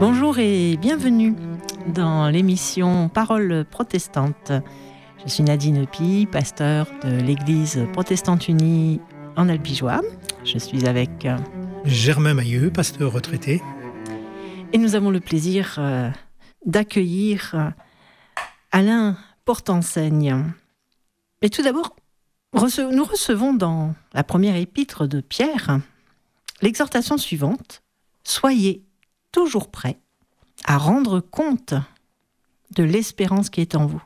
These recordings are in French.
Bonjour et bienvenue dans l'émission Paroles protestantes. Je suis Nadine Pi, pasteur de l'Église protestante unie en Albigeois. Je suis avec Germain Mailleux, pasteur retraité. Et nous avons le plaisir d'accueillir Alain Portenseigne. Mais tout d'abord, nous recevons dans la première épître de Pierre l'exhortation suivante: soyez toujours prêts à rendre compte de l'espérance qui est en vous.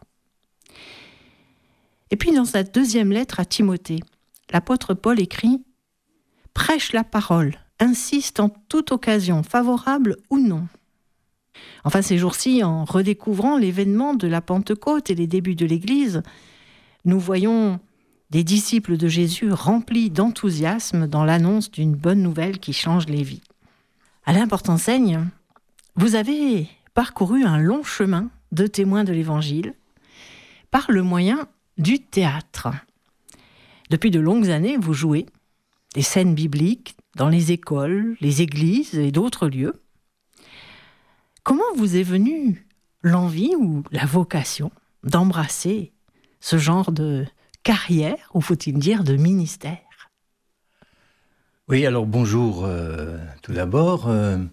Et puis dans sa deuxième lettre à Timothée, l'apôtre Paul écrit: prêche la parole, insiste en toute occasion, favorable ou non. Enfin, ces jours-ci, en redécouvrant l'événement de la Pentecôte et les débuts de l'Église, nous voyons des disciples de Jésus remplis d'enthousiasme dans l'annonce d'une bonne nouvelle qui change les vies. Alain Portenseigne, vous avez parcouru un long chemin de témoin de l'Évangile par le moyen du théâtre. Depuis de longues années, vous jouez des scènes bibliques dans les écoles, les églises et d'autres lieux. Comment vous est venue l'envie ou la vocation d'embrasser ce genre de carrière, ou faut-il dire de ministère? Oui, alors bonjour tout d'abord.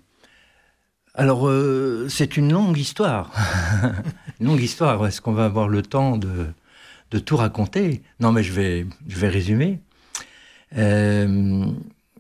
C'est une longue histoire. Une longue histoire. Est-ce qu'on va avoir le temps de tout raconter? Non, mais je vais résumer. En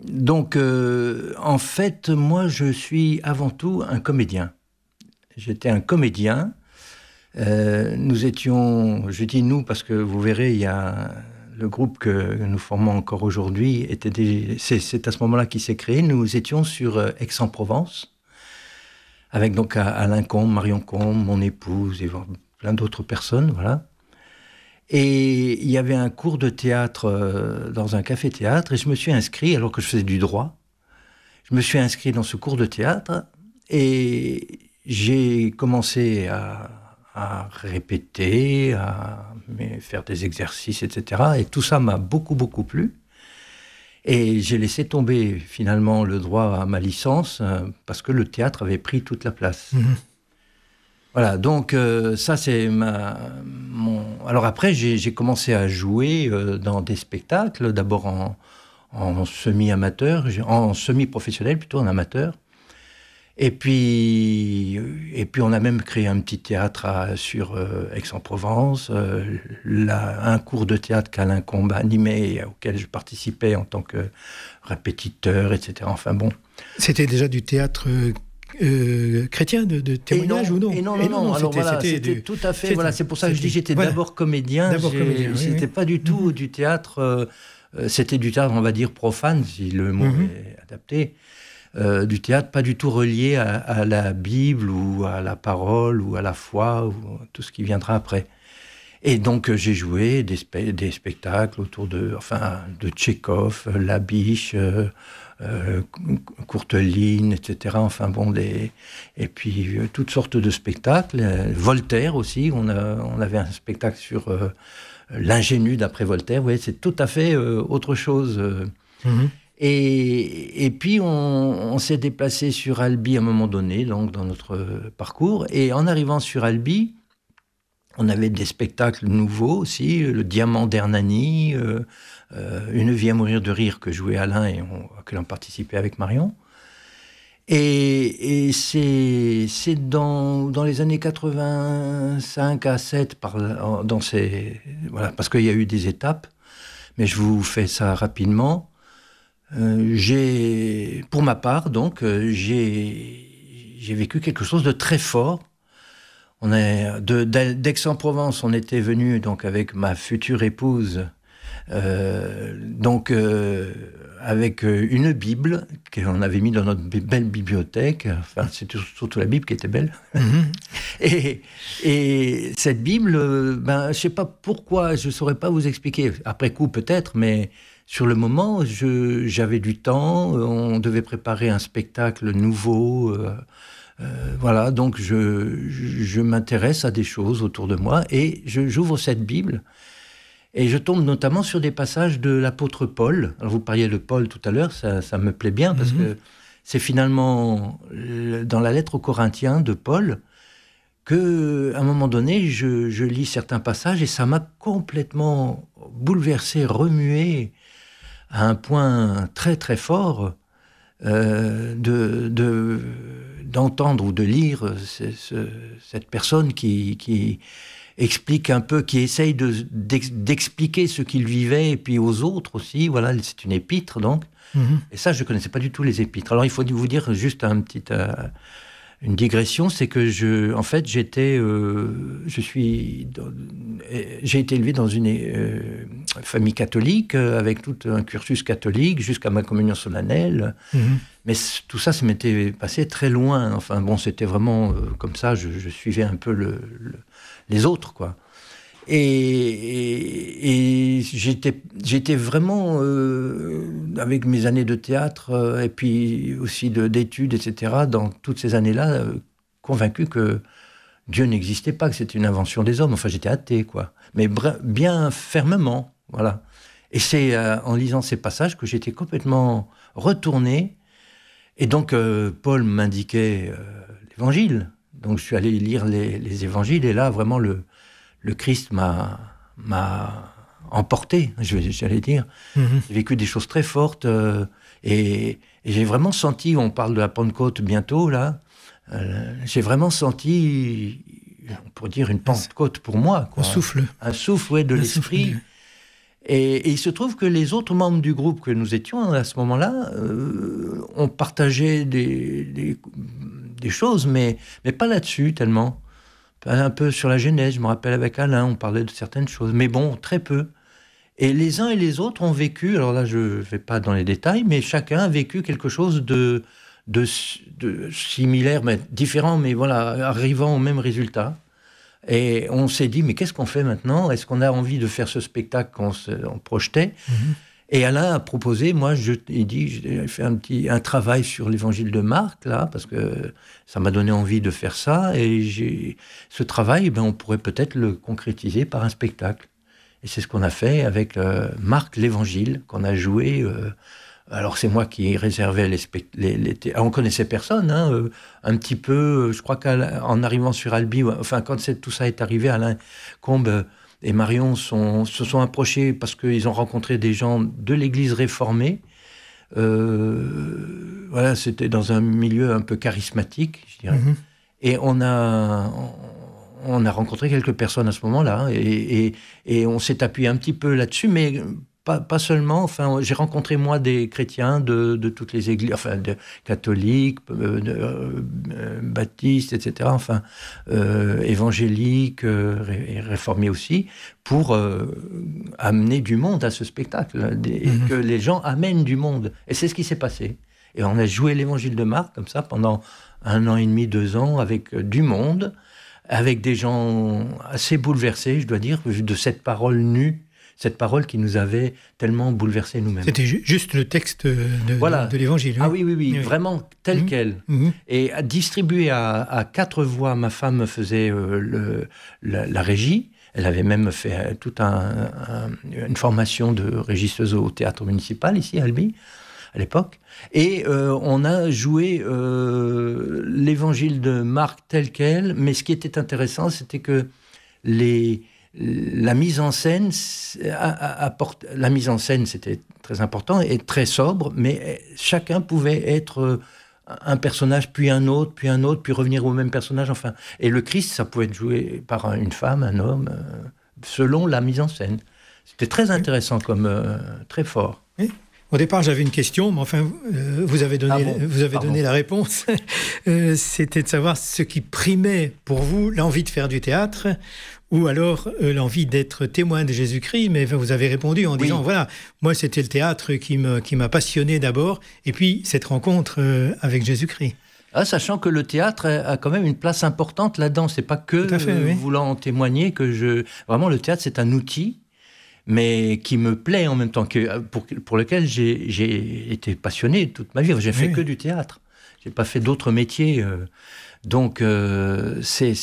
fait, moi, je suis avant tout un comédien. J'étais un comédien. Nous étions, je dis nous parce que vous verrez, il y a le groupe que nous formons encore aujourd'hui, c'est à ce moment-là qu'il s'est créé. Nous étions sur Aix-en-Provence, avec donc Alain Combe, Marion Combe, mon épouse et plein d'autres personnes, voilà. Et il y avait un cours de théâtre dans un café-théâtre, et je me suis inscrit, alors que je faisais du droit, je me suis inscrit dans ce cours de théâtre, et j'ai commencé à répéter, à faire des exercices, etc. Et tout ça m'a beaucoup, beaucoup plu. Et j'ai laissé tomber finalement le droit à ma licence parce que le théâtre avait pris toute la place. Mmh. Voilà, donc ça c'est Alors après, j'ai commencé à jouer dans des spectacles, d'abord en semi-amateur, en semi-professionnel plutôt, en amateur. Et puis on a même créé un petit théâtre sur Aix-en-Provence, un cours de théâtre qu'Alain Combe animait, auquel je participais en tant que répétiteur, etc. Enfin bon. C'était déjà du théâtre chrétien, de témoignage ou non? Non. Alors voilà, c'était tout à fait. Voilà, c'est pour ça que je dis j'étais d'abord comédien. C'était pas du tout du théâtre. C'était du théâtre, on va dire profane, si le mot est adapté. Du théâtre pas du tout relié à la Bible ou à la parole ou à la foi ou tout ce qui viendra après. Et donc j'ai joué des spectacles autour de Tchekhov, La Biche, Courteline, etc. Enfin bon, et puis toutes sortes de spectacles. Voltaire aussi, on avait un spectacle sur l'ingénu d'après Voltaire. Vous voyez, c'est tout à fait autre chose. Et puis, on s'est déplacé sur Albi à un moment donné, donc dans notre parcours. Et en arrivant sur Albi, on avait des spectacles nouveaux aussi, le Diamant d'Hernani, Une vie à mourir de rire que jouait Alain et auquel on participait avec Marion. Et c'est dans les années 85 à 7, parce qu'il y a eu des étapes, mais je vous fais ça rapidement. Pour ma part, donc, j'ai vécu quelque chose de très fort. D'Aix-en-Provence, on était venu donc avec ma future épouse, avec une Bible qu'on avait mis dans notre belle bibliothèque. Enfin, c'était surtout la Bible qui était belle. Et cette Bible, je sais pas pourquoi, je saurais pas vous expliquer. Après coup, peut-être, mais sur le moment, j'avais du temps. On devait préparer un spectacle nouveau. Voilà, donc je m'intéresse à des choses autour de moi et j'ouvre cette Bible et je tombe notamment sur des passages de l'apôtre Paul. Alors vous parliez de Paul tout à l'heure, ça me plaît bien parce que c'est finalement dans la lettre aux Corinthiens de Paul qu'à un moment donné, je lis certains passages et ça m'a complètement bouleversé, remué à un point très très fort d'entendre ou de lire cette personne qui explique un peu, qui essaye d'expliquer ce qu'il vivait et puis aux autres aussi. Voilà, c'est une épître donc. Et ça, je ne connaissais pas du tout les épîtres. Alors, il faut vous dire juste une digression, c'est que j'ai été élevé dans une famille catholique, avec tout un cursus catholique, jusqu'à ma communion solennelle. Mais tout ça m'était passé très loin. Enfin, bon, c'était vraiment comme ça, je suivais un peu les autres, quoi. Et j'étais vraiment, avec mes années de théâtre et puis aussi d'études, etc., dans toutes ces années-là, convaincu que Dieu n'existait pas, que c'était une invention des hommes. Enfin, j'étais athée, quoi. Mais bien fermement, voilà. Et c'est en lisant ces passages que j'étais complètement retourné. Et donc, Paul m'indiquait l'Évangile. Donc, je suis allé lire les Évangiles, et là, vraiment, le Christ m'a emporté, j'allais dire. J'ai vécu des choses très fortes et j'ai vraiment senti, on parle de la Pentecôte bientôt, là, j'ai vraiment senti, on pourrait dire, une Pentecôte pour moi, quoi. Un souffle, ouais, de l'esprit. Et il se trouve que les autres membres du groupe que nous étions à ce moment-là ont partagé des choses, mais pas là-dessus tellement. Un peu sur la Genèse, je me rappelle avec Alain, on parlait de certaines choses, mais bon, très peu. Et les uns et les autres ont vécu, alors là je ne vais pas dans les détails, mais chacun a vécu quelque chose de similaire, mais différent, mais voilà, arrivant au même résultat. Et on s'est dit, mais qu'est-ce qu'on fait maintenant ? Est-ce qu'on a envie de faire ce spectacle qu'on projetait ? Et Alain a proposé, moi, j'ai fait un travail sur l'évangile de Marc, là, parce que ça m'a donné envie de faire ça, et ce travail, on pourrait peut-être le concrétiser par un spectacle. Et c'est ce qu'on a fait avec Marc l'évangile, qu'on a joué. Alors c'est moi qui réservais on connaissait personne, hein, un petit peu, je crois qu'en arrivant sur Albi, enfin quand tout ça est arrivé, Alain Combe et Marion se sont approchés parce qu'ils ont rencontré des gens de l'église réformée. Voilà, c'était dans un milieu un peu charismatique, je dirais. Et on a rencontré quelques personnes à ce moment-là, et on s'est appuyé un petit peu là-dessus, mais pas seulement. Enfin, j'ai rencontré, moi, des chrétiens de toutes les églises, enfin, de catholiques, baptistes, etc., enfin, évangéliques, et réformés aussi, pour amener du monde à ce spectacle, que les gens amènent du monde. Et c'est ce qui s'est passé. Et on a joué l'évangile de Marc, comme ça, pendant 1 an et demi, 2 ans, avec du monde, avec des gens assez bouleversés, je dois dire, de cette parole nue, cette parole qui nous avait tellement bouleversés nous-mêmes. C'était juste le texte de l'Évangile. Ah oui, vraiment tel quel. Et distribué à 4 voix, ma femme faisait la régie. Elle avait même fait toute une formation de régisseuse au théâtre municipal, ici à Albi, à l'époque. Et on a joué l'évangile de Marc tel quel, mais ce qui était intéressant, c'était que la mise en scène c'était très important et très sobre, mais chacun pouvait être un personnage, puis un autre, puis revenir au même personnage, enfin. Et le Christ, ça pouvait être joué par une femme, un homme, selon la mise en scène. C'était très intéressant, très fort. Oui. Au départ, j'avais une question, mais enfin, vous avez donné la réponse. C'était de savoir ce qui primait pour vous, l'envie de faire du théâtre, ou alors l'envie d'être témoin de Jésus-Christ. Mais vous avez répondu en disant, voilà, moi, c'était le théâtre qui m'a passionné d'abord, et puis cette rencontre avec Jésus-Christ. Sachant que le théâtre a quand même une place importante là-dedans. C'est pas que voulant témoigner que Vraiment, le théâtre, c'est un outil, mais qui me plaît en même temps, pour lequel j'ai été passionné toute ma vie. J'ai fait que du théâtre. J'ai pas fait d'autres métiers. Donc, je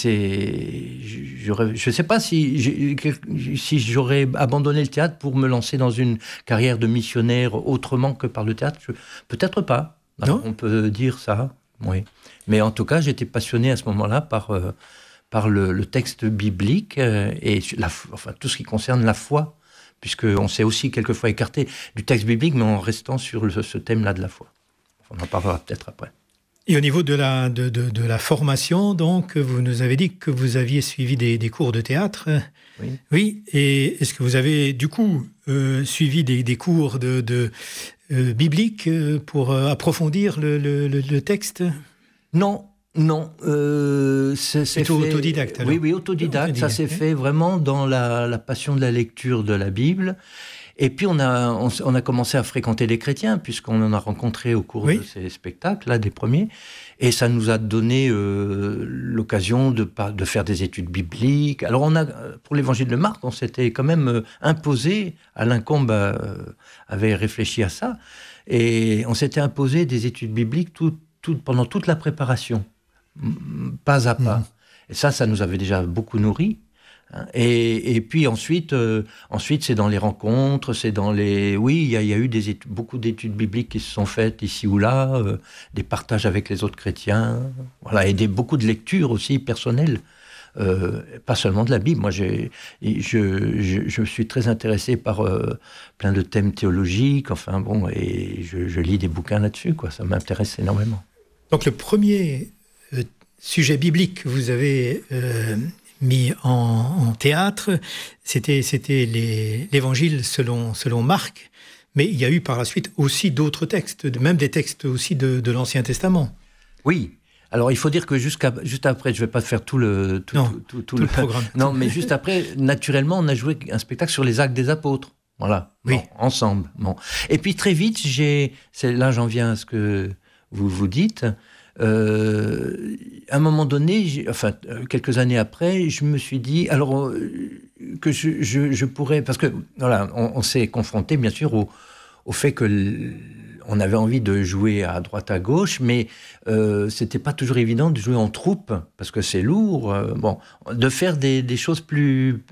sais pas si j'aurais abandonné le théâtre pour me lancer dans une carrière de missionnaire autrement que par le théâtre. Peut-être pas. Alors, on peut dire ça, oui. Mais en tout cas, j'étais passionné à ce moment-là par le texte biblique et tout ce qui concerne la foi, puisqu'on s'est aussi quelquefois écarté du texte biblique, mais en restant sur ce thème-là de la foi. On en parlera peut-être après. Et au niveau de la formation, donc, vous nous avez dit que vous aviez suivi des cours de théâtre. Oui. Oui. Et est-ce que vous avez, du coup, suivi des cours bibliques pour approfondir le texte ? Non. C'est plutôt fait... autodidacte, alors. Oui, autodidacte. Ça s'est fait vraiment dans la passion de la lecture de la Bible. Et puis, on a commencé à fréquenter les chrétiens, puisqu'on en a rencontré au cours de ces spectacles, là, des premiers. Et ça nous a donné l'occasion de faire des études bibliques. Alors, pour l'évangile de Marc, on s'était quand même imposé, Alain Combes avait réfléchi à ça, et on s'était imposé des études bibliques pendant toute la préparation, pas à pas. Et ça nous avait déjà beaucoup nourri. Et puis ensuite, c'est dans les rencontres, c'est dans les... Oui, il y a eu beaucoup d'études bibliques qui se sont faites ici ou là, des partages avec les autres chrétiens, voilà, et beaucoup de lectures aussi personnelles, pas seulement de la Bible. Moi, je suis très intéressé par plein de thèmes théologiques, enfin bon, et je lis des bouquins là-dessus, quoi. Ça m'intéresse énormément. Donc le premier sujet biblique que vous avez mis en théâtre, c'était l'évangile selon Marc, mais il y a eu par la suite aussi d'autres textes, même des textes aussi de l'Ancien Testament. Oui. Alors, il faut dire que juste après, je ne vais pas faire tout le programme. Non, mais juste après, naturellement, on a joué un spectac sur les actes des apôtres. Voilà, oui. Bon, ensemble. Bon. Et puis très vite, là j'en viens à ce que vous dites. À un moment donné, quelques années après, je me suis dit que je pourrais, parce que voilà, on s'est confronté bien sûr au fait que on avait envie de jouer à droite à gauche, mais c'était pas toujours évident de jouer en troupe parce que c'est lourd. De faire des choses plus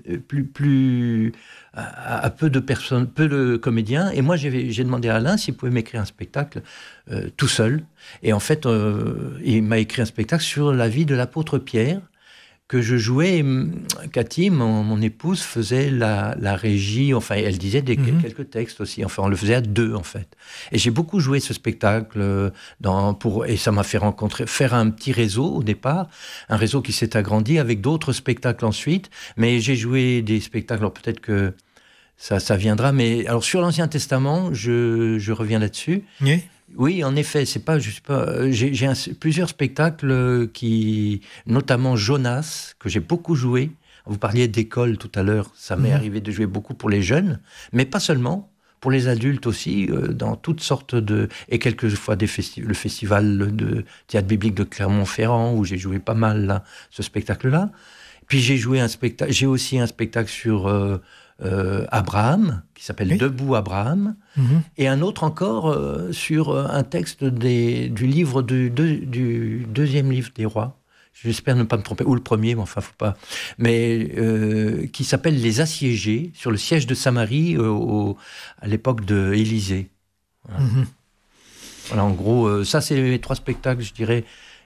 à peu de personnes, peu de comédiens. Et moi, j'ai demandé à Alain s'il pouvait m'écrire un spectacle tout seul. Et en fait, il m'a écrit un spectacle sur la vie de l'apôtre Pierre, que je jouais. Cathy, mon épouse, faisait la régie. Enfin, elle disait quelques textes aussi. Enfin, on le faisait à deux, en fait. Et j'ai beaucoup joué ce spectacle et ça m'a fait faire un petit réseau au départ, un réseau qui s'est agrandi avec d'autres spectacles ensuite. Mais j'ai joué des spectacles. Alors peut-être que ça viendra. Mais alors sur l'Ancien Testament, je reviens là-dessus. Oui. Oui, en effet, j'ai plusieurs spectacles notamment Jonas, que j'ai beaucoup joué. Vous parliez d'école tout à l'heure, ça m'est arrivé de jouer beaucoup pour les jeunes, mais pas seulement, pour les adultes aussi, dans toutes sortes et quelquefois le festival de théâtre biblique de Clermont-Ferrand, où j'ai joué pas mal là, ce spectacle-là. Puis j'ai aussi un spectacle sur Abraham, qui s'appelle Debout Abraham, et un autre encore sur un texte du livre du deuxième livre des rois. J'espère ne pas me tromper, ou le premier, mais enfin, faut pas. Mais qui s'appelle Les Assiégés, sur le siège de Samarie à l'époque de Élisée. Voilà. Voilà, en gros, ça c'est les trois spectacles, je dirais,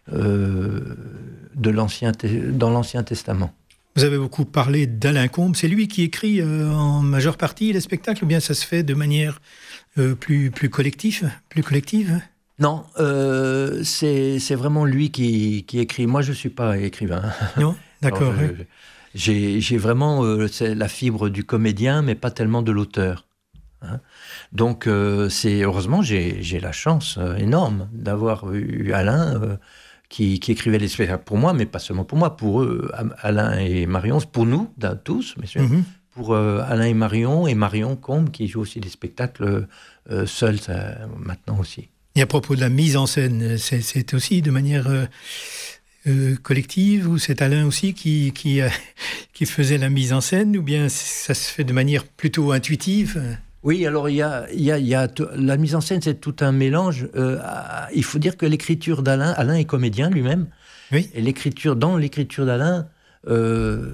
dans l'Ancien Testament. Vous avez beaucoup parlé d'Alain Combes. C'est lui qui écrit en majeure partie les spectacles, ou bien ça se fait de manière plus collective? Non, c'est vraiment lui qui écrit. Moi, je ne suis pas écrivain. Non, d'accord. Alors, j'ai vraiment la fibre du comédien, mais pas tellement de l'auteur. Hein. Donc, heureusement, j'ai la chance énorme d'avoir eu Alain qui écrivait les spectacles pour moi, mais pas seulement pour moi, pour eux, Alain et Marion, pour nous, tous, bien sûr, pour Alain et Marion Combes, qui jouent aussi des spectacles seuls, maintenant aussi. Et à propos de la mise en scène, c'est aussi de manière collective, ou c'est Alain aussi qui faisait la mise en scène, ou bien ça se fait de manière plutôt intuitive? Oui, alors il y a la mise en scène, c'est tout un mélange. Il faut dire que l'écriture d'Alain est comédien lui-même. Oui. Et dans l'écriture d'Alain,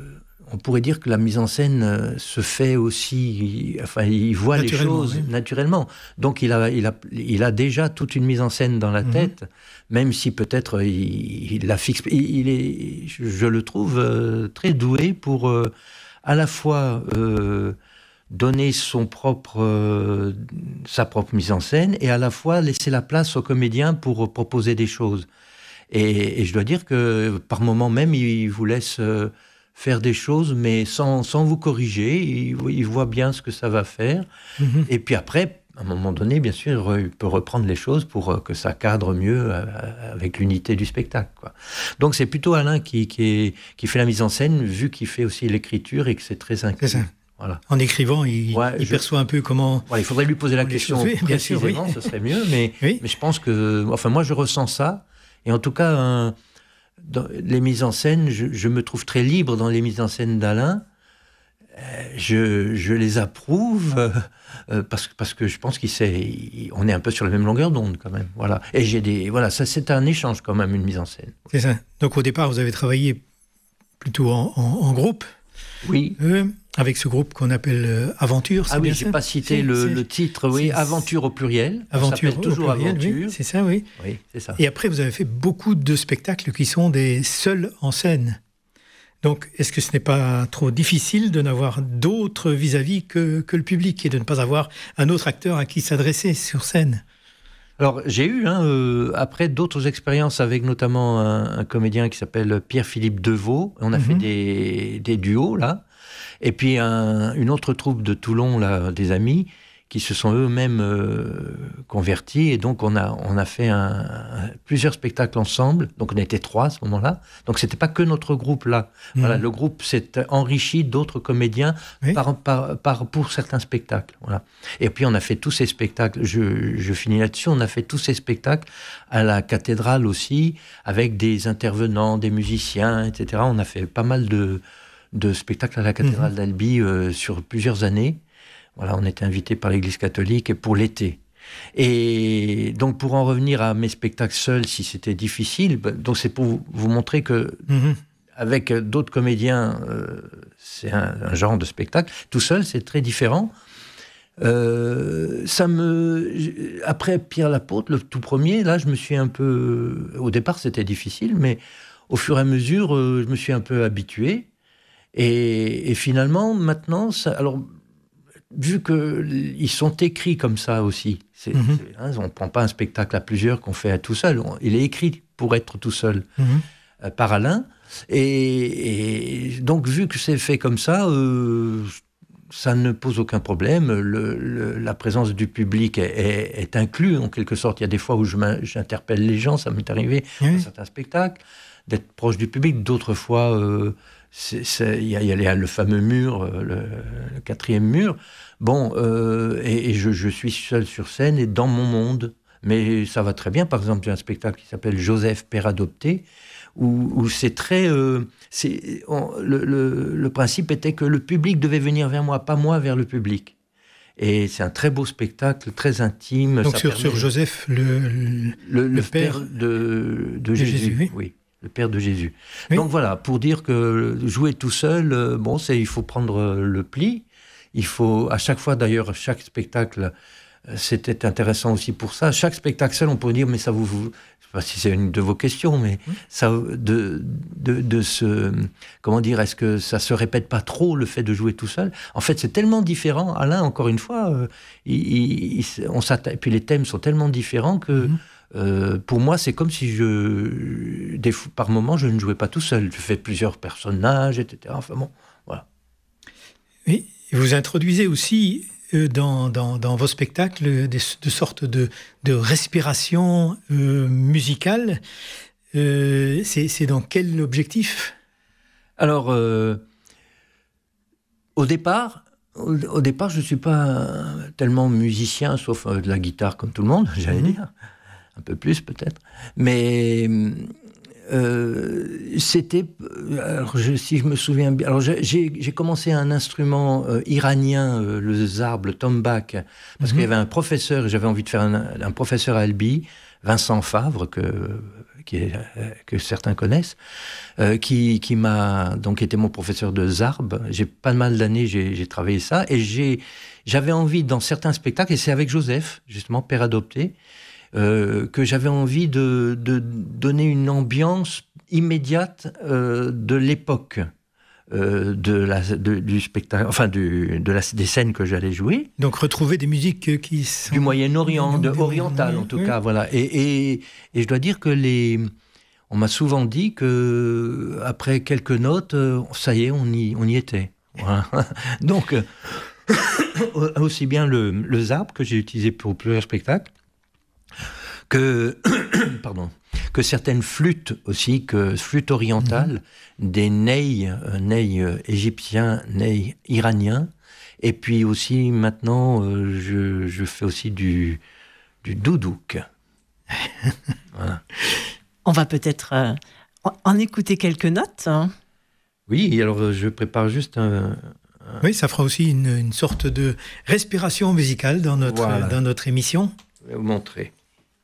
on pourrait dire que la mise en scène se fait aussi... Enfin, il voit les choses naturellement. Donc, il a déjà toute une mise en scène dans la tête, même si peut-être il la fixe. Je le trouve très doué pour à la fois donner sa propre mise en scène et à la fois laisser la place aux comédiens pour proposer des choses. Et je dois dire que par moments même, il vous laisse faire des choses, mais sans vous corriger. Il voit bien ce que ça va faire. Et puis après, à un moment donné, bien sûr, il peut reprendre les choses pour que ça cadre mieux avec l'unité du spectacle, quoi. Donc c'est plutôt Alain qui fait la mise en scène, vu qu'il fait aussi l'écriture et que c'est très inclus. C'est ça. Voilà. En écrivant, il perçoit un peu comment... il faudrait lui poser la question précisément, ce serait mieux, mais je pense que... Enfin, moi, je ressens ça. Et en tout cas, dans les mises en scène, je me trouve très libre dans les mises en scène d'Alain. Je les approuve parce que je pense on est un peu sur la même longueur d'onde quand même. Voilà. Et ça, c'est un échange quand même, une mise en scène. C'est ça. Donc au départ, vous avez travaillé plutôt en groupe. Oui. Avec ce groupe qu'on appelle Aventure. Ah oui, j'ai pas cité le titre. Oui, Aventure au pluriel. Aventure au toujours pluriel, Aventure. Oui, c'est ça, oui. Oui, c'est ça. Et après, vous avez fait beaucoup de spectacles qui sont des seuls en scène. Donc, est-ce que ce n'est pas trop difficile de n'avoir d'autres vis-à-vis que le public et de ne pas avoir un autre acteur à qui s'adresser sur scène ? Alors, j'ai eu, après, d'autres expériences avec notamment un comédien qui s'appelle Pierre-Philippe Deveau. On a fait des duos, là. Et puis, une autre troupe de Toulon, là, des amis, qui se sont eux-mêmes convertis. Et donc, on a fait plusieurs spectacles ensemble. Donc, on était 3 à ce moment-là. Donc, c'était pas que notre groupe, là. Voilà, le groupe s'est enrichi d'autres comédiens pour certains spectacles. Voilà. Et puis, on a fait tous ces spectacles. Je finis là-dessus. On a fait tous ces spectacles à la cathédrale aussi, avec des intervenants, des musiciens, etc. On a fait pas mal de spectacles à la cathédrale d'Albi sur plusieurs années. Voilà, on était invités par l'Église catholique pour l'été. Et donc, pour en revenir à mes spectacles seuls, si c'était difficile, donc c'est pour vous montrer que avec d'autres comédiens, c'est un genre de spectacle. Tout seul, c'est très différent. Après Pierre l'Apôtre, le tout premier, là, je me suis un peu... Au départ, c'était difficile, mais au fur et à mesure, je me suis un peu habitué. Et finalement, maintenant, alors, vu qu'ils sont écrits comme ça aussi, on ne prend pas un spectacle à plusieurs qu'on fait à tout seul. Il est écrit pour être tout seul par Alain. Et donc, vu que c'est fait comme ça, ça ne pose aucun problème. La présence du public est inclue, en quelque sorte. Il y a des fois où j'interpelle les gens, ça m'est arrivé dans certains spectacles, d'être proche du public. D'autres fois... il y a le fameux mur, le 4e mur. Bon, et je suis seul sur scène et dans mon monde. Mais ça va très bien. Par exemple, j'ai un spectacle qui s'appelle Joseph, père adopté, où c'est très... le principe était que le public devait venir vers moi, pas moi vers le public. Et c'est un très beau spectacle, très intime. Donc sur Joseph, le père de Jésus. Oui. Le Père de Jésus. Oui. Donc voilà, pour dire que jouer tout seul, il faut prendre le pli. Il faut, à chaque fois d'ailleurs, chaque spectacle, c'était intéressant aussi pour ça. Chaque spectacle seul, on peut dire, mais ça je ne sais pas si c'est une de vos questions, mais ça, comment dire, est-ce que ça se répète pas trop, le fait de jouer tout seul ? En fait, c'est tellement différent. Alain, encore une fois, on s'attaque, et puis les thèmes sont tellement différents que... pour moi, c'est comme si par moments, je ne jouais pas tout seul. Je fais plusieurs personnages, etc. Enfin bon, voilà. Oui, et vous introduisez aussi dans vos spectacles de sortes de respiration musicale. C'est dans quel objectif ? Alors, au départ, je ne suis pas tellement musicien, sauf de la guitare comme tout le monde, j'allais dire. Un peu plus peut-être, mais c'était, alors si je me souviens bien, alors j'ai commencé un instrument iranien, le zarb, le tombak, parce qu'il y avait un professeur, j'avais envie de faire un professeur à Albi, Vincent Favre, que certains connaissent, qui m'a donc été mon professeur de zarb. J'ai pas mal d'années, j'ai travaillé ça, et j'avais envie dans certains spectacles, et c'est avec Joseph, justement, père adopté, que j'avais envie de donner une ambiance immédiate de l'époque. Du spectacle, enfin des scènes que j'allais jouer. Donc retrouver des musiques qui sont... Du Moyen-Orient, oriental en tout cas, voilà. Et je dois dire que on m'a souvent dit que après quelques notes, ça y est, on y était. Voilà. Donc, aussi bien le zarb que j'ai utilisé pour plusieurs spectacles, que certaines flûtes aussi, que flûtes orientales, des ney égyptiens, ney iraniens, et puis aussi maintenant je fais aussi du doudouk. Voilà. On va peut-être en écouter quelques notes. Hein. Oui, alors je prépare juste Oui, ça fera aussi une sorte de respiration musicale dans notre émission. Je vais vous montrer.